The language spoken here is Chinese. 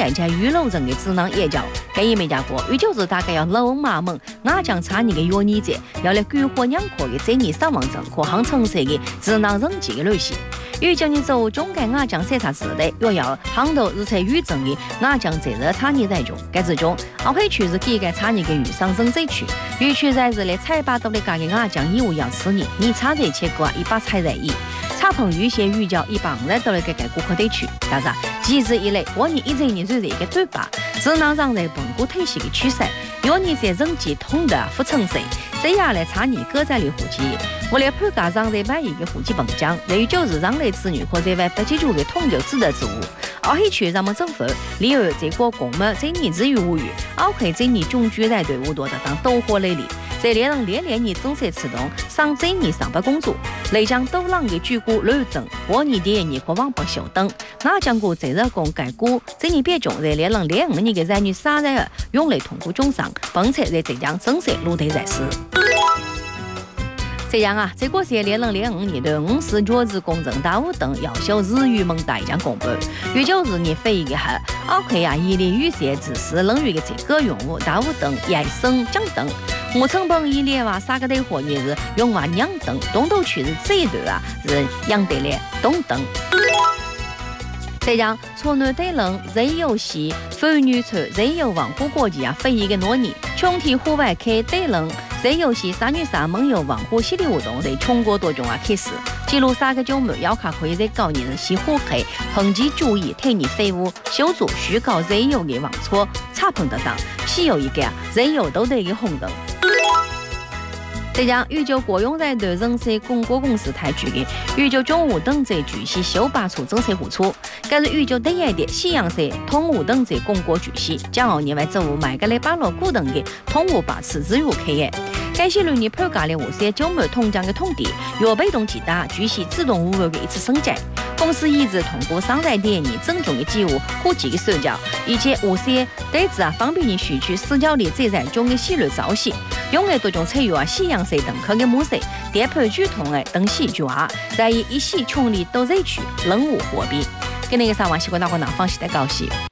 站在玉楼镇的智囊也叫，该也没家过，也就是大概要老马门雅江差你的约你者，要来激活两科的这年3万证和行城市的智囊人际的联系。与今年走中间雅江视察之类，又要行头日测与证的雅江这热产业在中，该之中，奥黑区是几个产业的遇上人这区，与区在日的采拔到的家的雅江义务要吃你，你差这切个100采在一。茶棚预先预交150到了该顾客地区，但是即日以来，我年一整年最热的对吧？智囊让在本股体系的趋势，有你在人际通的不成熟，这样来查你各在的户籍，我来判价让在买一个户籍本奖，等于就是让来子女或者外不解决的统筹制的职务。奥黑区咱们政府，例如这个公们这年至于无语，奥黑这年中居在队伍多的当斗火雷里。在连人连年正式启动上这年上班工作，内将都让的举股乱政，我年第一年和王八小等，那将过这热工改股，这年别中在连人连5年的男女3人用来通过中上，并且在这将正式落地在世。这样啊，这个是连人连5年的50角子公证大务等要求日语蒙大将公布，也就是你非一个哈，奥克啊一列预设指示冷语的这个用户大务等也生将等。我成本一列话3个的货也是用话两等，东头区是这一段啊是杨得列东等。这样从南对人人游戏妇女村人游王户国际啊非一个诺尼，穷体户外开对人人游戏3女3盟友王户系列活动在全国多种啊开始，记录3个周末要卡可以在高年西湖黑抨击注意推你废物修筑虚构人游的网错差碰得当，是有一个啊人游都得一个红灯。这样，预就国用在对人社公国公司台举的，预就中午等在举行修拔处政策互出，该是预就第一的西洋社通午等在公国举行，将后年外政府买个来把落股等的通午把持自由开业。该些旅年判价的50周末通江的通地，由被动提打举行自动物流的一次升级。公司一直通过商在电力整种的机务估计的手脚，以及50对子啊方便你选取私交的这在中的系列造型，用来多种采用啊西洋式等客的模式，电盘巨通的等细句话，在以一系穷力都在去冷物货币。跟那个上网习惯大伙拿方式的高兴。